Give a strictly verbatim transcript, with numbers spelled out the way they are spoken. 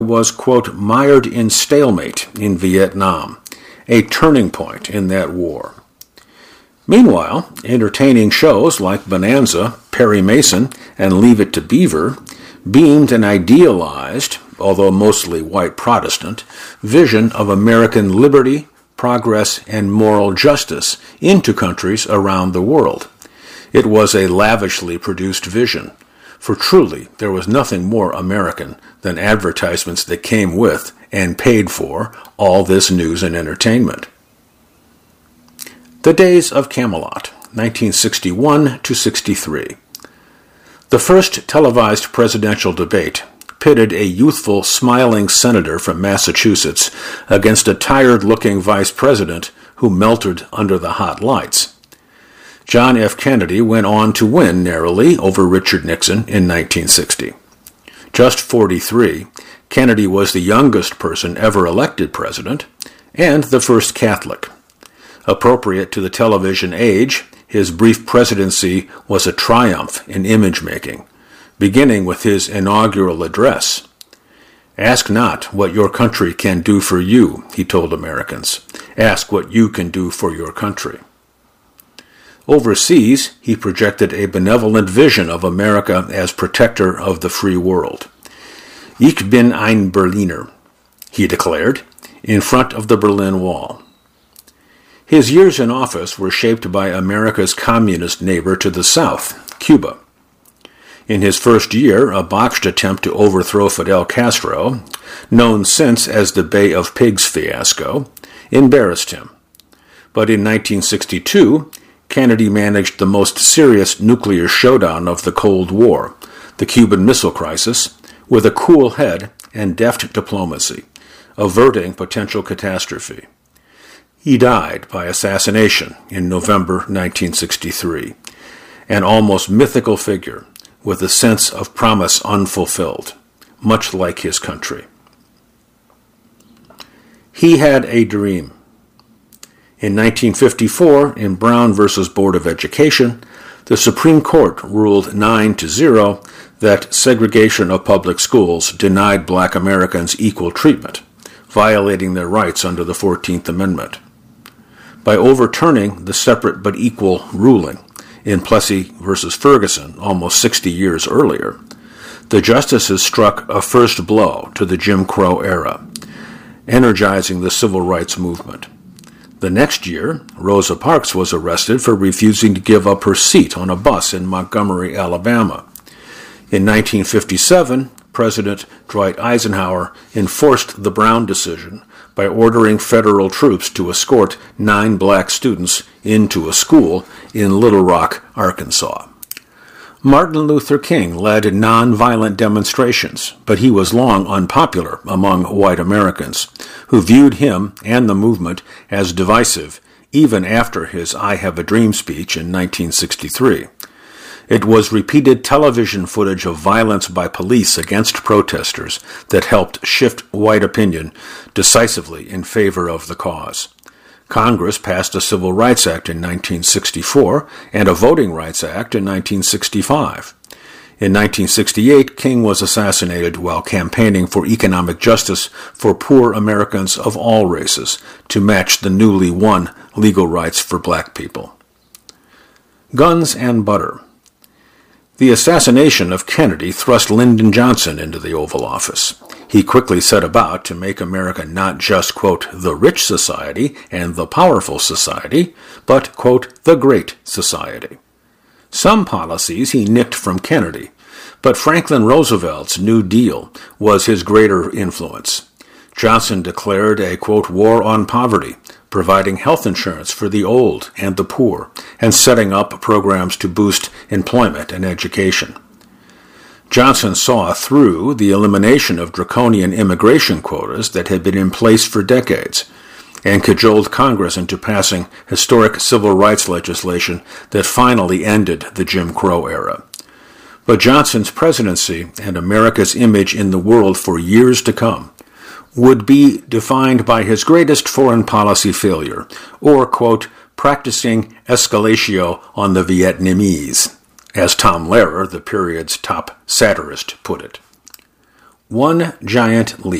was, quote, mired in stalemate in Vietnam, a turning point in that war. Meanwhile, entertaining shows like Bonanza, Perry Mason, and Leave It to Beaver beamed an idealized, although mostly white Protestant, vision of American liberty, progress, and moral justice into countries around the world. It was a lavishly produced vision, for truly there was nothing more American than advertisements that came with and paid for all this news and entertainment. The Days of Camelot, nineteen sixty-one to sixty-three. The first televised presidential debate pitted a youthful, smiling senator from Massachusetts against a tired-looking vice president who melted under the hot lights. John F. Kennedy went on to win narrowly over Richard Nixon in nineteen sixty. Just forty-three, Kennedy was the youngest person ever elected president and the first Catholic. Appropriate to the television age, his brief presidency was a triumph in image-making, beginning with his inaugural address. Ask not what your country can do for you, he told Americans. Ask what you can do for your country. Overseas, he projected a benevolent vision of America as protector of the free world. Ich bin ein Berliner, he declared, in front of the Berlin Wall. His years in office were shaped by America's communist neighbor to the south, Cuba. In his first year, a botched attempt to overthrow Fidel Castro, known since as the Bay of Pigs fiasco, embarrassed him. But in nineteen sixty-two, Kennedy managed the most serious nuclear showdown of the Cold War, the Cuban Missile Crisis, with a cool head and deft diplomacy, averting potential catastrophe. He died by assassination in November nineteen sixty-three, an almost mythical figure with a sense of promise unfulfilled, much like his country. He had a dream. In nineteen fifty-four, in Brown versus Board of Education, the Supreme Court ruled nine to zero that segregation of public schools denied black Americans equal treatment, violating their rights under the fourteenth Amendment. By overturning the separate but equal ruling in Plessy versus Ferguson almost sixty years earlier, the justices struck a first blow to the Jim Crow era, energizing the civil rights movement. The next year, Rosa Parks was arrested for refusing to give up her seat on a bus in Montgomery, Alabama. In nineteen fifty-seven, President Dwight Eisenhower enforced the Brown decision by ordering federal troops to escort nine black students into a school in Little Rock, Arkansas. Martin Luther King led nonviolent demonstrations, but he was long unpopular among white Americans, who viewed him and the movement as divisive even after his I Have a Dream speech in nineteen sixty-three. It was repeated television footage of violence by police against protesters that helped shift white opinion decisively in favor of the cause. Congress passed a Civil Rights Act in nineteen sixty-four and a Voting Rights Act in nineteen sixty-five. In nineteen sixty-eight, King was assassinated while campaigning for economic justice for poor Americans of all races to match the newly won legal rights for black people. Guns and butter. The assassination of Kennedy thrust Lyndon Johnson into the Oval Office. He quickly set about to make America not just, quote, the rich society and the powerful society, but, quote, the great society. Some policies he nicked from Kennedy, but Franklin Roosevelt's New Deal was his greater influence. Johnson declared a, quote, war on poverty, providing health insurance for the old and the poor, and setting up programs to boost employment and education. Johnson saw through the elimination of draconian immigration quotas that had been in place for decades, and cajoled Congress into passing historic civil rights legislation that finally ended the Jim Crow era. But Johnson's presidency and America's image in the world for years to come would be defined by his greatest foreign policy failure, or, quote, practicing escalatio on the Vietnamese, as Tom Lehrer, the period's top satirist, put it. one giant leap.